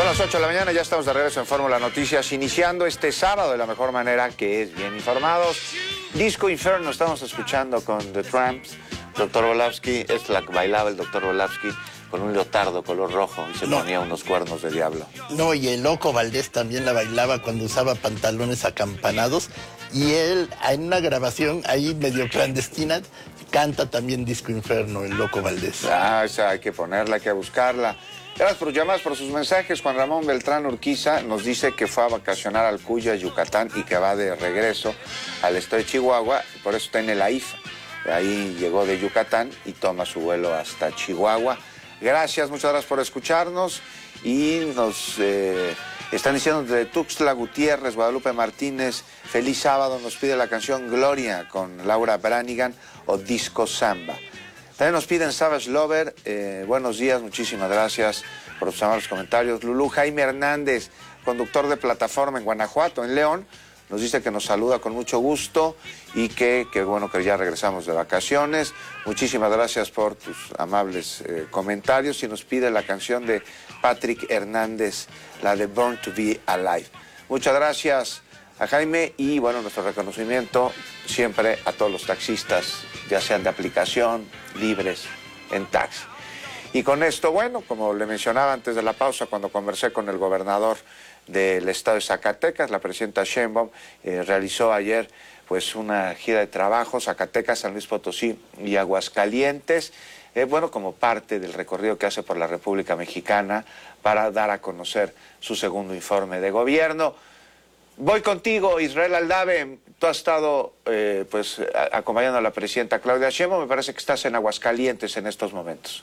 Son las 8 de la mañana, ya estamos de regreso en Fórmula Noticias, iniciando este sábado de la mejor manera, que es bien informados. Disco Inferno, estamos escuchando con The Tramps. Dr. Volavsky, es la que bailaba el Dr. Volavsky con un leotardo color rojo y se ponía unos cuernos de diablo. No, y el Loco Valdés también la bailaba cuando usaba pantalones acampanados. Y él, en una grabación ahí medio clandestina, canta también Disco Inferno, el Loco Valdés. Ah, esa hay que ponerla, hay que buscarla. Gracias por llamadas, por sus mensajes. Juan Ramón Beltrán Urquiza nos dice que fue a vacacionar al Cuya, Yucatán, y que va de regreso al estado de Chihuahua, y por eso está en el AIFA. Ahí llegó de Yucatán y toma su vuelo hasta Chihuahua. Gracias, muchas gracias por escucharnos. Y nos están diciendo de Tuxtla Gutiérrez, Guadalupe Martínez, feliz sábado, nos pide la canción Gloria con Laura Branigan o Disco Samba. También nos piden Savage Lover, buenos días, muchísimas gracias por sus amables comentarios. Lulú Jaime Hernández, conductor de plataforma en Guanajuato, en León, nos dice que nos saluda con mucho gusto y que bueno que ya regresamos de vacaciones. Muchísimas gracias por tus amables comentarios y nos pide la canción de Patrick Hernández, la de Born to Be Alive. Muchas gracias a Jaime y bueno, nuestro reconocimiento siempre a todos los taxistas, ya sean de aplicación, libres, en taxi. Y con esto, bueno, como le mencionaba antes de la pausa, cuando conversé con el gobernador del estado de Zacatecas, la presidenta Sheinbaum realizó ayer pues una gira de trabajo, Zacatecas, San Luis Potosí y Aguascalientes, bueno, como parte del recorrido que hace por la República Mexicana para dar a conocer su segundo informe de gobierno. Voy contigo, Israel Aldave. Tú has estado acompañando a la presidenta Claudia Sheinbaum. Me parece que estás en Aguascalientes en estos momentos.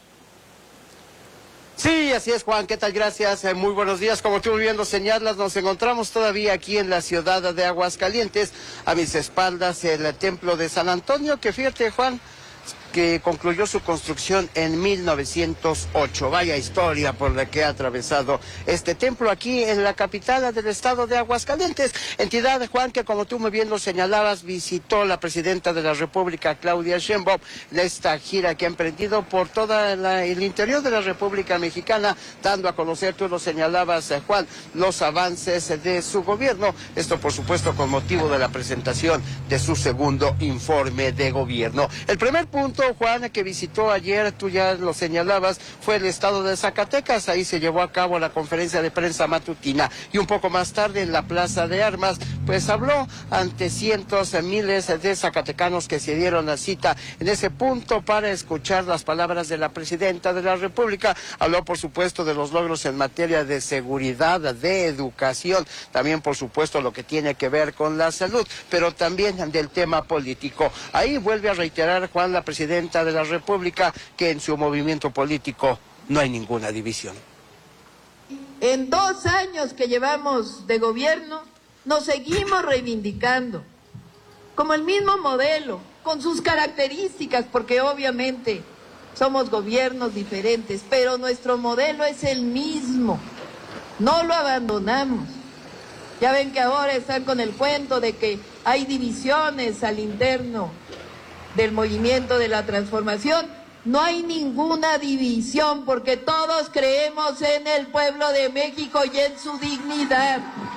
Sí, así es, Juan. ¿Qué tal? Gracias. Muy buenos días. Como tú muy bien lo señalas, nos encontramos todavía aquí en la ciudad de Aguascalientes. A mis espaldas el templo de San Antonio, que fíjate, Juan, que concluyó su construcción en 1908. Vaya historia por la que ha atravesado este templo aquí en la capital del estado de Aguascalientes. Entidad, Juan, que como tú muy bien lo señalabas, visitó la presidenta de la República, Claudia Sheinbaum, en esta gira que ha emprendido por todo el interior de la República Mexicana, dando a conocer, tú lo señalabas, Juan, los avances de su gobierno. Esto, por supuesto, con motivo de la presentación de su segundo informe de gobierno. El primer punto, Juan, que visitó ayer, tú ya lo señalabas, fue el estado de Zacatecas. Ahí se llevó a cabo la conferencia de prensa matutina y un poco más tarde en la Plaza de Armas, pues habló ante cientos, miles de zacatecanos que se dieron la cita en ese punto para escuchar las palabras de la presidenta de la República. Habló, por supuesto, de los logros en materia de seguridad, de educación, también, por supuesto, lo que tiene que ver con la salud, pero también del tema político. Ahí vuelve a reiterar, Juan, la presidenta de la República, que en su movimiento político no hay ninguna división. En 2 años que llevamos de gobierno, nos seguimos reivindicando como el mismo modelo, con sus características, porque obviamente somos gobiernos diferentes, pero nuestro modelo es el mismo, no lo abandonamos. Ya ven que ahora están con el cuento de que hay divisiones al interno del movimiento de la transformación. No hay ninguna división porque todos creemos en el pueblo de México y en su dignidad.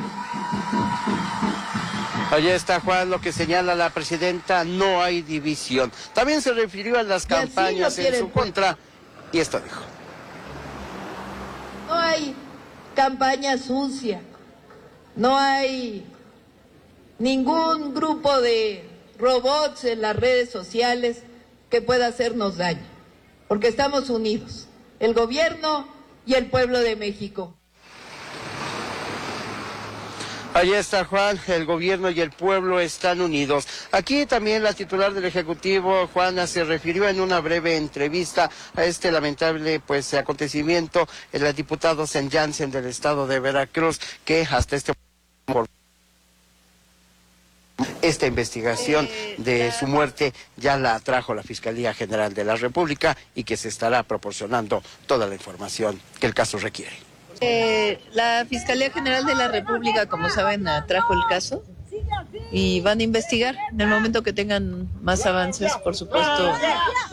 Allí está, Juan, lo que señala la presidenta, no hay división. También se refirió a las campañas en su contra y esto dijo. No hay campaña sucia, no hay ningún grupo de robots en las redes sociales que pueda hacernos daño, porque estamos unidos, el gobierno y el pueblo de México. Allí está, Juan, el gobierno y el pueblo están unidos. Aquí también la titular del Ejecutivo, Juana, se refirió en una breve entrevista a este lamentable acontecimiento, el diputado Sen Jansen del estado de Veracruz, que hasta este momento esta investigación de su muerte ya la trajo la Fiscalía General de la República y que se estará proporcionando toda la información que el caso requiere. La Fiscalía General de la República, como saben, trajo el caso y van a investigar. En el momento que tengan más avances, por supuesto,